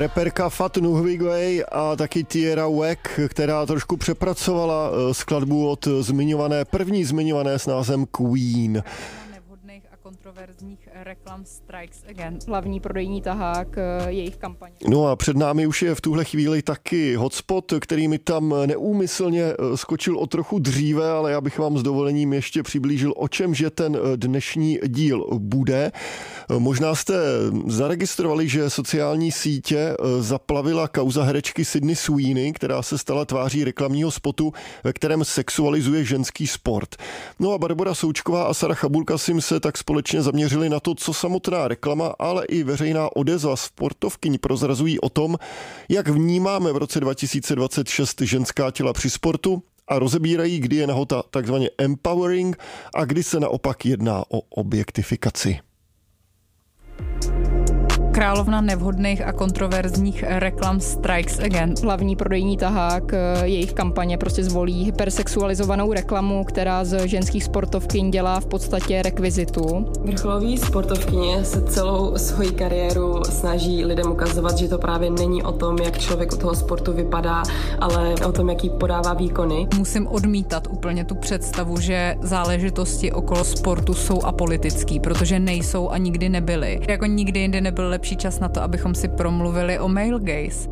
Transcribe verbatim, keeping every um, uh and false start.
Reperka Fat Nuhvigway a taky Tierra Whack, která trošku přepracovala skladbu od zmiňované, první zmiňované s názvem Queen. Kontroverzních reklam Strikes Again. Hlavní prodejní tahák jejich kampaně. No a před námi už je v tuhle chvíli taky hotspot, který mi tam neúmyslně skočil o trochu dříve, ale já bych vám s dovolením ještě přiblížil, o čemže ten dnešní díl bude. Možná jste zaregistrovali, že sociální sítě zaplavila kauza herečky Sydney Sweeney, která se stala tváří reklamního spotu, ve kterém sexualizuje ženský sport. No a Barbora Součková a Sara Chabulkasim se tak společně zaměřili na to, co samotná reklama, ale i veřejná odezva sportovkyň prozrazují o tom, jak vnímáme v roce dva tisíce dvacet šest ženská těla při sportu a rozebírají, kdy je nahota takzvaně empowering a kdy se naopak jedná o objektifikaci. Královna nevhodných a kontroverzních reklam Strikes Again. Hlavní prodejní tahák jejich kampaně prostě zvolí hypersexualizovanou reklamu, která z ženských sportovkyň dělá v podstatě rekvizitu. Vrcholový sportovkyně se celou svoji kariéru snaží lidem ukazovat, že to právě není o tom, jak člověk u toho sportu vypadá, ale o tom, jaký podává výkony. Musím odmítat úplně tu představu, že záležitosti okolo sportu jsou apolitický, protože nejsou a nikdy nebyly. Jako nikdy jindy nebyl lepší čas na to, abychom si promluvili o male gaze.